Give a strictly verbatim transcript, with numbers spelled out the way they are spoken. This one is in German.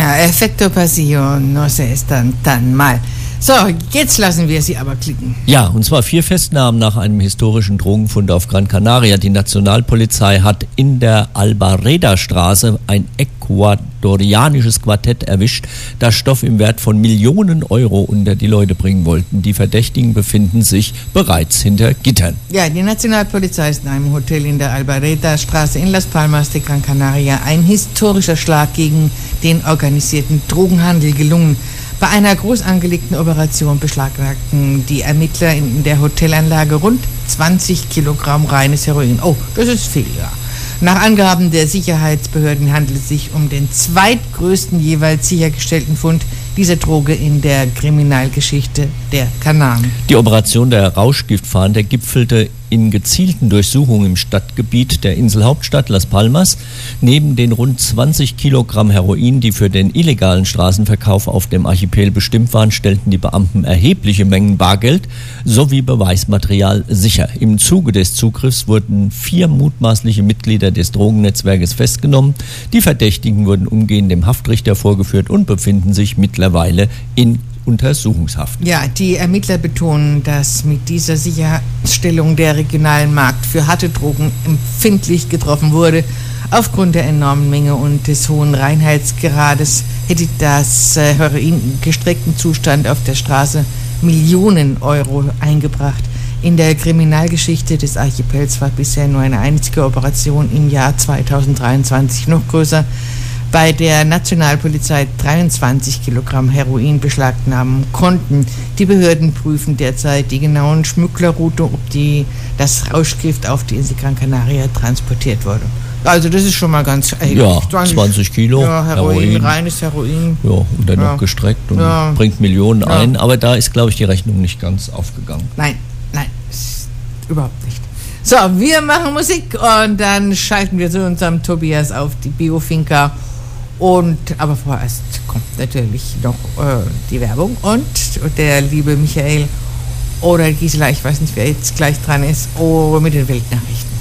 Ja, Effetto Passion, no se es tan, tan mal. So, jetzt lassen wir sie aber klicken. Ja, und zwar vier Festnahmen nach einem historischen Drogenfund auf Gran Canaria. Die Nationalpolizei hat in der Albareda-Straße ein ecuadorianisches Quartett erwischt, das Stoff im Wert von Millionen Euro unter die Leute bringen wollten. Die Verdächtigen befinden sich bereits hinter Gittern. Ja, die Nationalpolizei ist in einem Hotel in der Albareda-Straße in Las Palmas de Gran Canaria ein historischer Schlag gegen den organisierten Drogenhandel gelungen. Bei einer groß angelegten Operation beschlagnahmten die Ermittler in der Hotelanlage rund zwanzig Kilogramm reines Heroin. Oh, das ist viel, ja. Nach Angaben der Sicherheitsbehörden handelt es sich um den zweitgrößten jeweils sichergestellten Fund dieser Droge in der Kriminalgeschichte der Kanaren. Die Operation der Rauschgiftfahnder gipfelte in gezielten Durchsuchungen im Stadtgebiet der Inselhauptstadt Las Palmas. Neben den rund zwanzig Kilogramm Heroin, die für den illegalen Straßenverkauf auf dem Archipel bestimmt waren, stellten die Beamten erhebliche Mengen Bargeld sowie Beweismaterial sicher. Im Zuge des Zugriffs wurden vier mutmaßliche Mitglieder des Drogennetzwerkes festgenommen. Die Verdächtigen wurden umgehend dem Haftrichter vorgeführt und befinden sich mittlerweile in Untersuchungshaft. Ja, die Ermittler betonen, dass mit dieser Sicherstellung der regionalen Markt für harte Drogen empfindlich getroffen wurde. Aufgrund der enormen Menge und des hohen Reinheitsgrades hätte das Heroin im gestreckten Zustand auf der Straße Millionen Euro eingebracht. In der Kriminalgeschichte des Archipels war bisher nur eine einzige Operation im Jahr zweitausenddreiundzwanzig noch größer, bei der Nationalpolizei dreiundzwanzig Kilogramm Heroin beschlagnahmen konnten. Die Behörden prüfen derzeit die genauen Schmugglerroute, ob die, das Rauschgift auf die Insel Gran Canaria transportiert wurde. Also das ist schon mal ganz erheblich. Ja, zwanzig Kilo ja, Heroin, Heroin, reines Heroin. Ja, und dann ja. noch gestreckt und ja. bringt Millionen ja. ein. Aber da ist, glaube ich, die Rechnung nicht ganz aufgegangen. Nein, nein, überhaupt nicht. So, wir machen Musik und dann schalten wir zu unserem Tobias auf die Biofinca. Und aber vorerst kommt natürlich noch äh, die Werbung und der liebe Michael oder Gisela, ich weiß nicht, wer jetzt gleich dran ist, oh, mit den Weltnachrichten.